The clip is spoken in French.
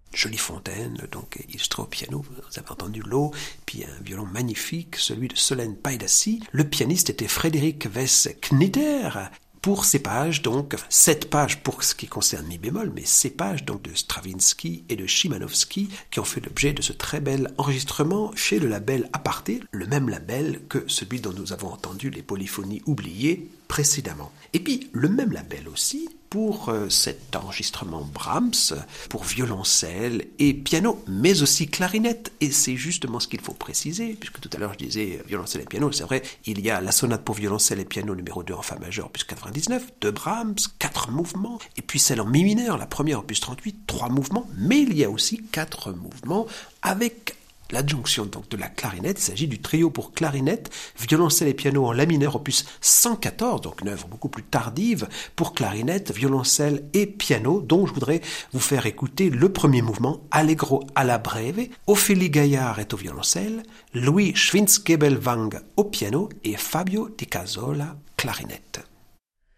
jolie fontaine, donc illustrée au piano, vous avez entendu l'eau, puis un violon magnifique, celui de Solène Paidassi. Le pianiste était Frédéric Wess-Knitter. Pour ces pages, donc, 7 pages pour ce qui concerne mi bémol, mais 6 pages donc de Stravinsky et de Chimanovsky qui ont fait l'objet de ce très bel enregistrement chez le label Aparté, le même label que celui dont nous avons entendu les polyphonies oubliées précédemment. Et puis, le même label aussi pour cet enregistrement Brahms, pour violoncelle et piano, mais aussi clarinette. Et c'est justement ce qu'il faut préciser, puisque tout à l'heure je disais violoncelle et piano, c'est vrai, il y a la sonate pour violoncelle et piano numéro 2 en fa majeur, opus 99, de Brahms, 4 mouvements, et puis celle en mi mineur, la première opus 38, 3 mouvements, mais il y a aussi 4 mouvements avec l'adjonction donc de la clarinette. Il s'agit du trio pour clarinette, violoncelle et piano en la mineur, opus 114, donc une œuvre beaucoup plus tardive pour clarinette, violoncelle et piano, dont je voudrais vous faire écouter le premier mouvement, Allegro alla breve. Ophélie Gaillard est au violoncelle, Louis Schwintzgebelwang au piano et Fabio Di Casola clarinette.